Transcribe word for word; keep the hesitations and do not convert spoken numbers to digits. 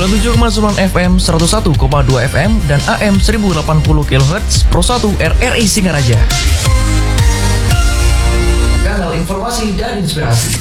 sembilan puluh tujuh koma sembilan F M, seratus satu koma dua F M, dan A M seribu delapan puluh kilohertz Pro satu R R I Singaraja. Kanal informasi dan inspirasi.